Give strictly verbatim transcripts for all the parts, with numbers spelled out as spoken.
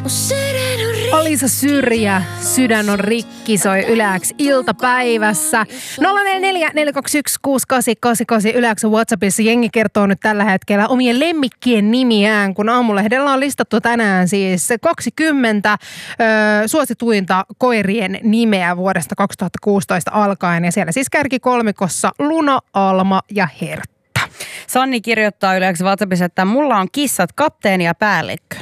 Alisa Syrjä, Sydän on rikki, soi Yle X iltapäivässä. nolla neljä neljä neljä kaksi yksi kuusi kahdeksan kahdeksan kahdeksan Yle X WhatsAppissa. Jengi kertoo nyt tällä hetkellä omien lemmikkien nimiään, kun Aamulehdellä on listattu tänään siis kaksikymmentä ö, suosituinta koirien nimeä vuodesta kaksituhattakuusitoista alkaen. Ja siellä siis kärkikolmikossa Luna, Alma ja Hertta. Sanni kirjoittaa yleensä WhatsAppissa, että mulla on kissat kapteeni ja päällikkö.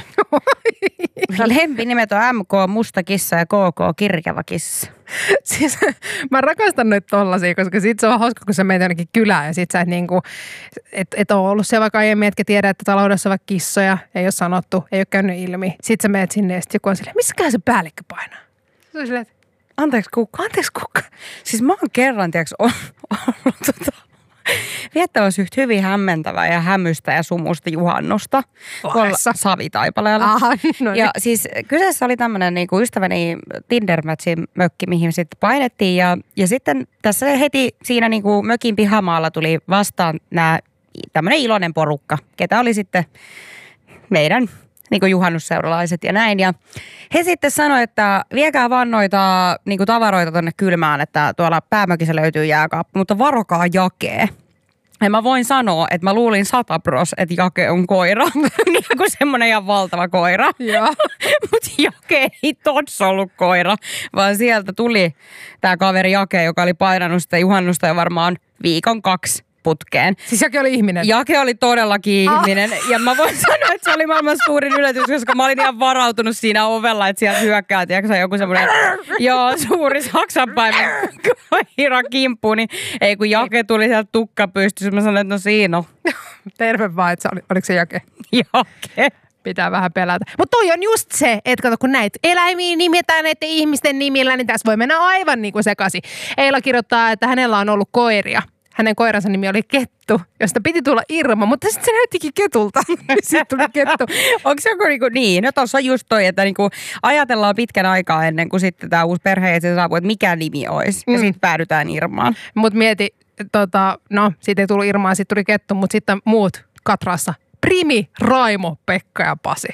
Lempinimet on M K, musta kissa ja K K, kirkeva kissa. Siis mä rakastan nyt tollasia, koska sit se on hauska, kun sä menet jonnekin kylään ja sit sä et niinku, et, et ole ollut siellä vaikka aiemmin, etkä tiedä, että taloudessa on vaikka kissoja, ei ole sanottu, ei ole käynyt ilmi. Sit sä menet sinne ja sit joku on silleen, missäkään se päällikkö painaa? Se on silleen, että anteeksi kukka, anteeksi kukka. Siis mä oon kerran, tiiäks, ollut tota... viettävässä yhtä hyvin hämmentävää ja hämystä ja sumusta juhannusta tuolla Savitaipaleella. Aha, no niin. Ja siis kyseessä oli tämmöinen niinku ystäväni Tinder-matchin mökki, mihin sitten painettiin. Ja, ja sitten tässä heti siinä niinku mökin pihamaalla tuli vastaan nämä tämmöinen iloinen porukka, ketä oli sitten meidän niinku juhannusseuralaiset ja näin. Ja he sitten sanoi, että viekää vaan noita niinku tavaroita tonne kylmään, että tuolla päämökissä löytyy jääkaappi, mutta varokaa Jakee. Ja mä voin sanoa, että mä luulin sata pros, että Jake on koira. Niin kuin semmoinen ihan valtava koira. Mutta Jake ei tots ollut koira, vaan sieltä tuli tää kaveri Jake, joka oli painanut sitä juhannusta jo varmaan viikon kaksi putkeen. Siis Jake oli ihminen? Jake oli todellakin ah. ihminen. Ja mä voin sanoa, että se oli maailman suurin yllätys, koska mä olin ihan varautunut siinä ovella, että sieltä hyökkää, tiedätkö, joku semmoinen, joo, suuri saksanpäivän koira kimppuun, niin ei kun Jake tuli sieltä tukka pystyssä, mä sanoin, että no siinä on. Terve vaan, että se oli, oliko se Jake? Jake. Pitää vähän pelätä. Mutta toi on just se, että kato kun näitä eläimiä nimetään näiden ihmisten nimillä, niin tässä voi mennä aivan niin kuin sekaisin. Eila kirjoittaa, että hänellä on ollut koiria. Hänen koiransa nimi oli Kettu, josta piti tulla Irma, mutta sitten se näyttikin ketulta. Sitten tuli Kettu. Onko se joku niinku, niin, no tossa on just toi, että niinku ajatellaan pitkän aikaa ennen kuin sitten tämä uusi perhe saapuu, että mikä nimi olisi. Ja mm. sitten päädytään Irmaan. Mutta mieti, tota, no siitä ei tullut Irmaa, sitten tuli Kettu, mutta sitten muut Katrassa. Primi, Raimo, Pekka ja Pasi.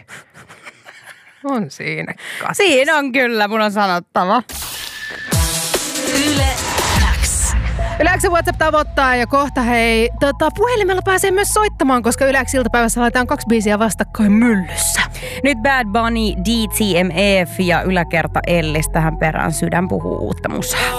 On siinä katsotaan. Siinä on kyllä, mun on sanottava. Yle Yle X WhatsApp tavoittaa ja kohta hei, tota, puhelimella pääsee myös soittamaan, koska Yle X iltapäivässä laitetaan kaksi biisiä vastakkain myllyssä. Nyt Bad Bunny, D T M F ja yläkerta Ellis tähän perään Sydän puhuu uutta musaa.